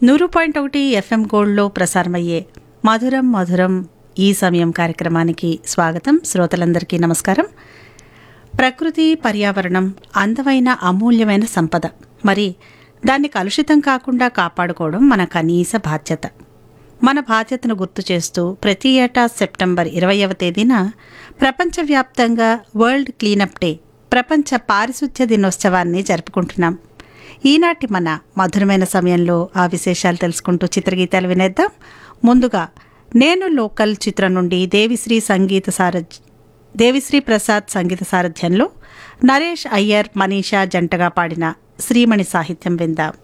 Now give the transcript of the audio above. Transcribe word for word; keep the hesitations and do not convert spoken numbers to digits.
నూరు పాయింట్ ఒకటి ఎఫ్ఎం గోల్డ్లో ప్రసారమయ్యే మధురం మధురం ఈ సమయం కార్యక్రమానికి స్వాగతం. శ్రోతలందరికీ నమస్కారం. ప్రకృతి పర్యావరణం అందమైన అమూల్యమైన సంపద. మరి దాన్ని కలుషితం కాకుండా కాపాడుకోవడం మన కనీస బాధ్యత. మన బాధ్యతను గుర్తు చేస్తూ ప్రతి ఏటా సెప్టెంబర్ ఇరవైవ తేదీన ప్రపంచవ్యాప్తంగా వరల్డ్ క్లీనప్ డే, ప్రపంచ పారిశుధ్య దినోత్సవాన్ని జరుపుకుంటున్నాం. ఈనాటి మన మధురమైన సమయంలో ఆ విశేషాలు తెలుసుకుంటూ చిత్రగీతాలు వినేద్దాం. ముందుగా నేను లోకల్ చిత్రం నుండి దేవిశ్రీ సంగీత సారథ్ దేవిశ్రీ ప్రసాద్ సంగీత సారథ్యంలో నరేష్ అయ్యర్ మనీషా జంటగా పాడిన శ్రీమణి సాహిత్యం విందాం.